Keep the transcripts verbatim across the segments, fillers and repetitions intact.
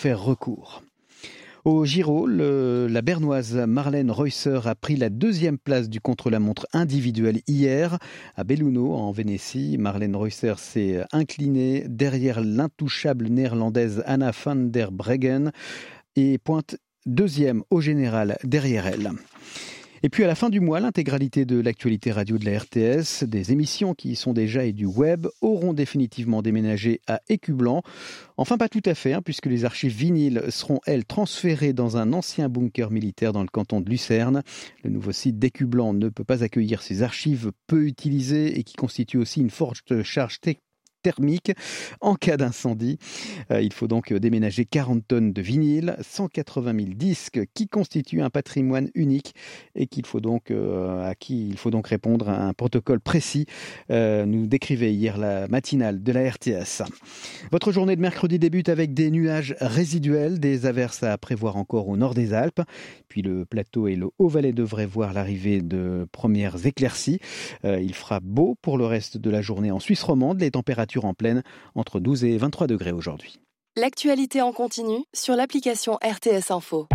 faire recours. Au Giro, le, la Bernoise Marlène Reusser a pris la deuxième place du contre-la-montre individuel hier. À Belluno, en Vénétie, Marlène Reusser s'est inclinée derrière l'intouchable néerlandaise Anna van der Breggen et pointe deuxième au général derrière elle. Et puis à la fin du mois, l'intégralité de l'actualité radio de la R T S, des émissions qui y sont déjà et du web, auront définitivement déménagé à Écublanc. Enfin, pas tout à fait, hein, puisque les archives vinyles seront, elles, transférées dans un ancien bunker militaire dans le canton de Lucerne. Le nouveau site d'Écublanc ne peut pas accueillir ces archives peu utilisées et qui constituent aussi une forte charge technique thermique en cas d'incendie. Euh, il faut donc déménager quarante tonnes de vinyle, cent quatre-vingt mille disques qui constituent un patrimoine unique et qu'il faut donc, euh, à qui il faut donc répondre à un protocole précis, euh, nous décrivait hier la matinale de la R T S. Votre journée de mercredi débute avec des nuages résiduels, des averses à prévoir encore au nord des Alpes, puis le plateau et le Haut-Valais devraient voir l'arrivée de premières éclaircies. Euh, il fera beau pour le reste de la journée en Suisse romande, les températures en pleine entre douze et vingt-trois degrés aujourd'hui. L'actualité en continu sur l'application R T S Info.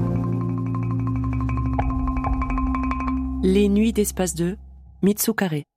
Les nuits d'Espace deux, Mitsou Carré.